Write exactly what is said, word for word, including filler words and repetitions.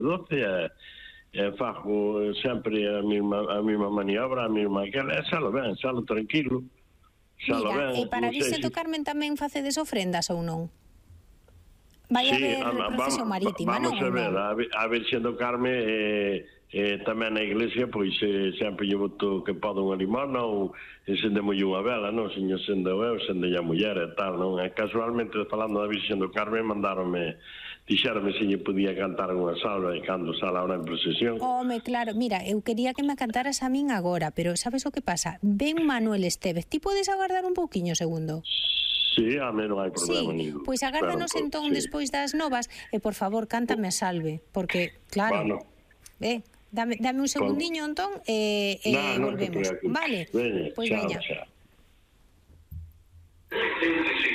doce e, e fago sempre a mesma, a mesma maniobra, a mesma aquela, e salo ben, salo tranquilo. Salo Mira, ben, e para a non sei Virxe do se... Carmen tamén facedes ofrendas ou non? Vai Sí, haber a- procesión vamos, marítima, vamos non? a Ou ver, non? a, Vi- a Virxen do Carme eh, eh, tamén na iglesia, pois eh, sempre lle boto que poda unha limona ou encendemos unha vela, non? Señor sendo eu, sendo a muller e tal, non? E casualmente, falando da Virxen do Carme, mandaronme, dixeronme se lle podía cantar unha salva e cando sala ahora en procesión. Home, claro, mira, eu quería que me cantaras a min agora, pero sabes o que pasa? Ven Manuel Estévez, ti podes agardar un pouquiño segundo? Sí, a mí non hai problema Sí, ningún. pois agárdanos Claro, entón sí. despois das novas e por favor cántame a salve, porque claro, Bueno, eh, dame, dame un segundiño entón e, e no, no te volvemos, preocupes. vale? Veña, Pois chao, veña. chao.